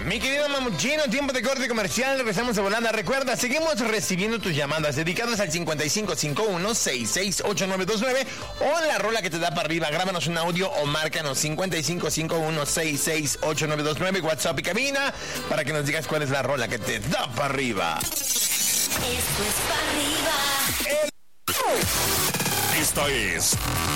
Mi querido Mamuchino, tiempo de corte comercial, regresamos a volada. Recuerda, seguimos recibiendo tus llamadas dedicadas al 5551-668929 o la rola que te da para arriba. Grábanos un audio o márcanos 5551-668929, WhatsApp y cabina, para que nos digas cuál es la rola que te da para arriba. Esto es para arriba. Esta es